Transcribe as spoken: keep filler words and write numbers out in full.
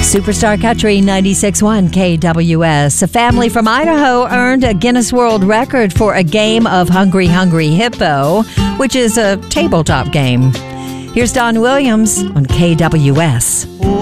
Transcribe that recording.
Superstar Country ninety-six point one K W S. A family from Idaho earned a Guinness World Record for a game of Hungry Hungry Hippo, which is a tabletop game. Here's Don Williams on K W S.